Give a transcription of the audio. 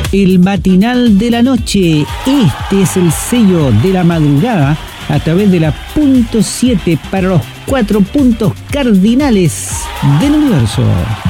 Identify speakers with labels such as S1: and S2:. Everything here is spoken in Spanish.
S1: el matinal de la noche. Este es el sello de la madrugada a través de la punto 7 para los 4 puntos cardinales del universo.